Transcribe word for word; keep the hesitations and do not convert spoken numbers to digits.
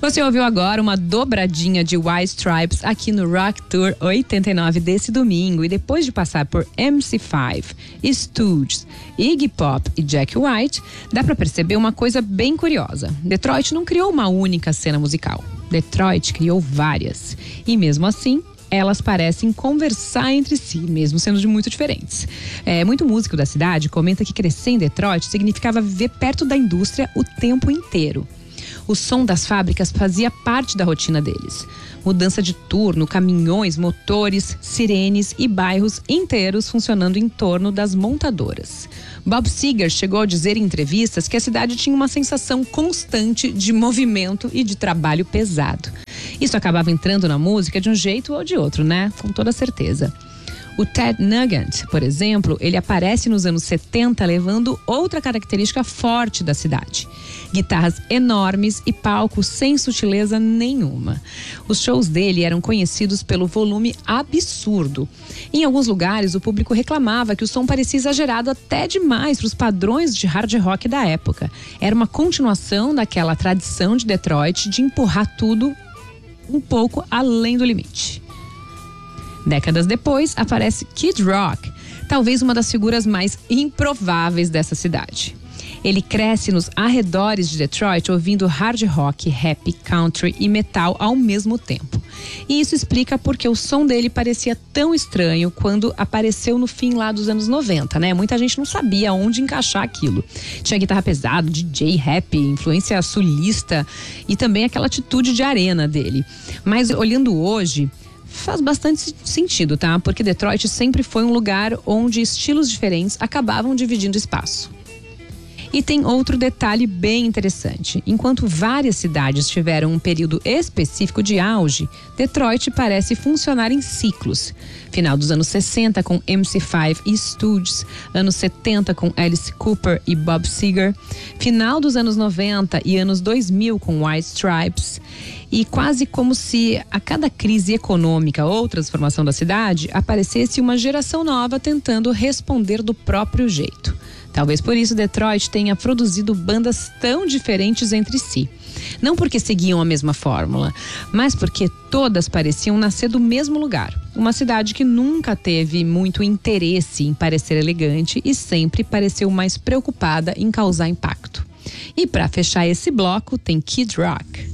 Você ouviu agora uma dobradinha de White Stripes aqui no Rock Tour oitenta e nove desse domingo. E depois de passar por M C cinco, Stooges, Iggy Pop e Jack White, dá pra perceber uma coisa bem curiosa. Detroit não criou uma única cena musical. Detroit criou várias. E mesmo assim, elas parecem conversar entre si, mesmo sendo de muito diferentes. É, muito músico da cidade comenta que crescer em Detroit significava viver perto da indústria o tempo inteiro. O som das fábricas fazia parte da rotina deles. Mudança de turno, caminhões, motores, sirenes e bairros inteiros funcionando em torno das montadoras. Bob Seger chegou a dizer em entrevistas que a cidade tinha uma sensação constante de movimento e de trabalho pesado. Isso acabava entrando na música de um jeito ou de outro, né? Com toda certeza. O Ted Nugent, por exemplo, ele aparece nos anos setenta levando outra característica forte da cidade. Guitarras enormes e palcos sem sutileza nenhuma. Os shows dele eram conhecidos pelo volume absurdo. Em alguns lugares, o público reclamava que o som parecia exagerado até demais para os padrões de hard rock da época. Era uma continuação daquela tradição de Detroit de empurrar tudo um pouco além do limite. Décadas depois, aparece Kid Rock, talvez uma das figuras mais improváveis dessa cidade. Ele cresce nos arredores de Detroit ouvindo hard rock, rap, country e metal ao mesmo tempo. E isso explica porque o som dele parecia tão estranho quando apareceu no fim lá dos anos noventa, né? Muita gente não sabia onde encaixar aquilo. Tinha guitarra pesada, D J, rap, influência sulista e também aquela atitude de arena dele. Mas olhando hoje, faz bastante sentido, tá? Porque Detroit sempre foi um lugar onde estilos diferentes acabavam dividindo espaço. E tem outro detalhe bem interessante. Enquanto várias cidades tiveram um período específico de auge, Detroit parece funcionar em ciclos. Final dos anos sessenta com M C cinco e Stooges, anos setenta com Alice Cooper e Bob Seger, final dos anos noventa e anos dois mil com White Stripes. E quase como se a cada crise econômica ou transformação da cidade aparecesse uma geração nova tentando responder do próprio jeito. Talvez por isso Detroit tenha produzido bandas tão diferentes entre si. Não porque seguiam a mesma fórmula, mas porque todas pareciam nascer do mesmo lugar. Uma cidade que nunca teve muito interesse em parecer elegante e sempre pareceu mais preocupada em causar impacto. E para fechar esse bloco tem Kid Rock.